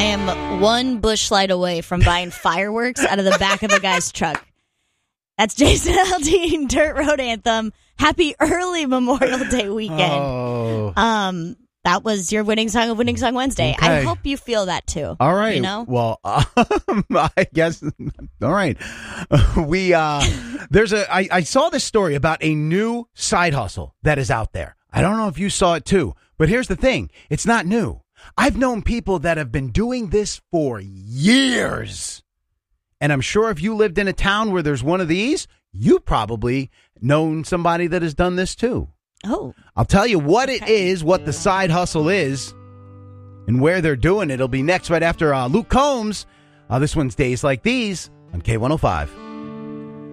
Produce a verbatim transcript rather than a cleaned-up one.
am one bush light away from buying fireworks out of the back of a guy's truck. That's Jason Aldean, Dirt Road Anthem. Happy early Memorial Day weekend. Oh. Um, that was your winning song of Winning Song Wednesday. Okay. I hope you feel that too. All right. You know? Well, um, I guess. All right. We uh, there's a. I, I saw this story about a new side hustle that is out there. I don't know if you saw it too, but here's the thing: it's not new. I've known people that have been doing this for years. And I'm sure if you lived in a town where there's one of these, you probably known somebody that has done this too. Oh. I'll tell you what Okay. it is, what the side hustle is, and where they're doing it. It'll be next right after uh, Luke Combs. Uh, this one's Days Like These on K one oh five.